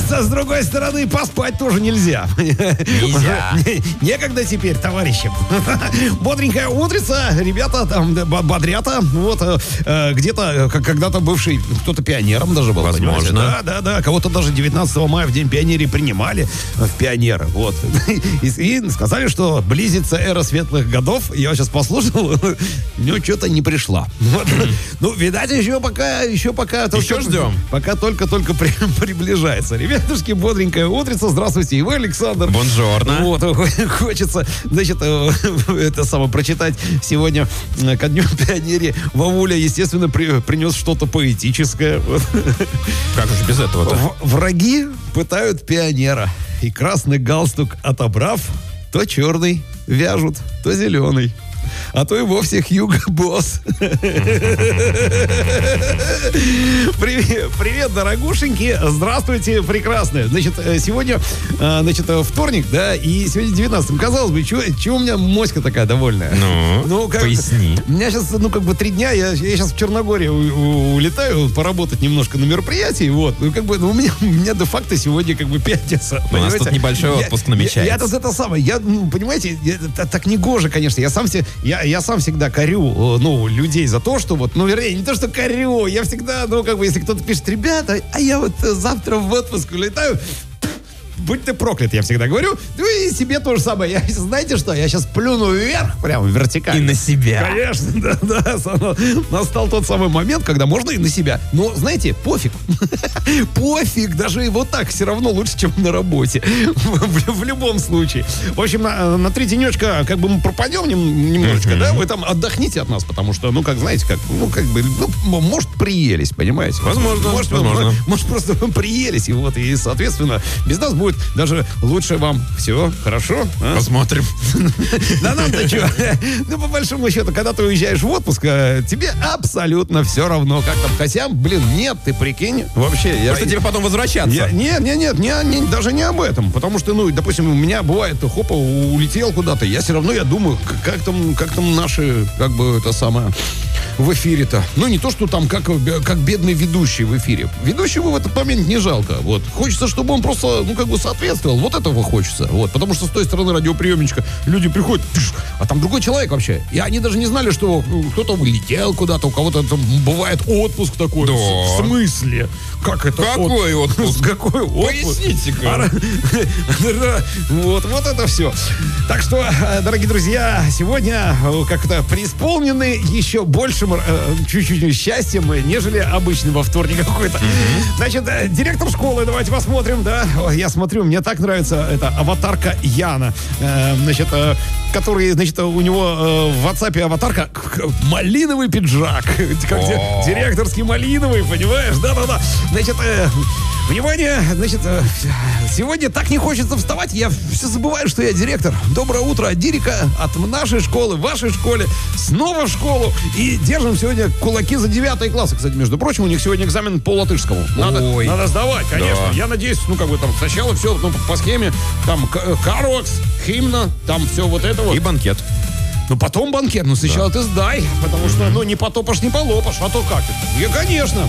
с другой стороны, поспать тоже нельзя. Нельзя. Некогда теперь, товарищи. Бодренькая утрица, ребята там бодрята. Вот, где-то, когда-то бывший, кто-то пионером даже был. Возможно. Да. Кого-то даже 19 мая в День пионерии принимали в пионеры. Вот. И сказали, что близится эра светлых годов. Я сейчас послушал, но что-то не пришла. Вот. Ну, видать, еще пока... Еще ждем. Пока только приближается. Ребятушки, бодренькая утрица. Здравствуйте, и вы, Александр. Бонжорно. Вот, хочется, значит, это самое прочитать сегодня ко Дню пионерии. Вовуля, естественно, принес что-то поэтическое. Как же без этого-то? Враги пытают пионера. И красный галстук отобрав, то черный вяжут, то зеленый. А то и вовсе Хьюго Босс. Привет, дорогушеньки. Здравствуйте, прекрасные. Значит, сегодня, вторник, да, и сегодня 19. Казалось бы, чего у меня моська такая довольная? Ну, поясни. У меня сейчас, 3 дня, я сейчас в Черногорию улетаю поработать немножко на мероприятии, вот. У меня де-факто сегодня пятница. У нас тут небольшой отпуск намечается. Я тут это самое, понимаете, так негоже, конечно. Я сам всегда корю, людей за то, что вернее, не то, что корю, я всегда, если кто-то пишет, ребята, а я завтра в отпуск улетаю, будь ты проклят, я всегда говорю. Ну и себе то же самое. Знаете что? Я сейчас плюну вверх, прямо вертикально. И на себя. Конечно, да. Настал тот самый момент, когда можно и на себя. Но, знаете, пофиг. Пофиг. Даже и вот так все равно лучше, чем на работе. В любом случае. В общем, на 3 денечка мы пропадем немножечко, да? Вы там отдохните от нас, потому что, может, приелись, понимаете? Возможно. Может, просто приелись, и, соответственно, без нас будет даже лучше вам. Все, хорошо? А? Посмотрим. Да нам-то что? По большому счету, когда ты уезжаешь в отпуск, тебе абсолютно все равно, как там. Хотя, нет, ты прикинь, вообще. Просто тебе потом возвращаться. Нет, даже не об этом. Потому что, допустим, у меня бывает, хопа, улетел куда-то, я все равно, думаю, как там наши, это самое... в эфире-то. Не то, что там как бедный ведущий в эфире. Ведущего в этот момент не жалко. Вот. Хочется, чтобы он просто, соответствовал. Вот этого хочется. Вот. Потому что с той стороны радиоприемничка люди приходят, а там другой человек вообще. И они даже не знали, что кто-то улетел куда-то, у кого-то там бывает отпуск такой. Да. В смысле? Как это? Какой отпуск? Какой отпуск? Поясните-ка. Вот это все. Так что, дорогие друзья, сегодня как-то преисполнены еще большим чуть-чуть счастьем, нежели обычный во вторник какой-то. Значит, директор школы, давайте посмотрим, да. Я смотрю, мне так нравится эта аватарка Яна. Который, у него в WhatsApp аватарка малиновый пиджак. Как директорский малиновый, понимаешь? Да. Значит, внимание, сегодня так не хочется вставать, я все забываю, что я директор. Доброе утро от Дирика, от нашей школы, вашей школе, снова в школу. И держим сегодня кулаки за 9 класс. Кстати, между прочим, у них сегодня экзамен по латышскому. Надо сдавать, конечно. Да. Я надеюсь, там сначала все по схеме, там карокс, химна, там все вот это вот. И банкет. Потом банкет. Сначала ты сдай, потому что, не потопашь, не полопашь. А то как это? Конечно.